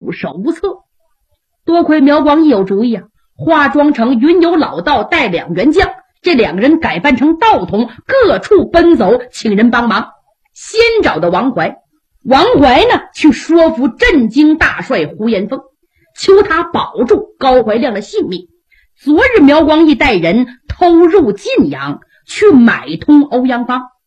束手无策。多亏苗光义有主意啊，化妆成云游老道带2员将，这2个人改扮成道童，各处奔走，请人帮忙。先找到王怀，王怀呢去说服镇京大帅胡延凤，求他保住高怀亮的性命。昨日苗光义带人偷入晋阳，去买通欧阳芳，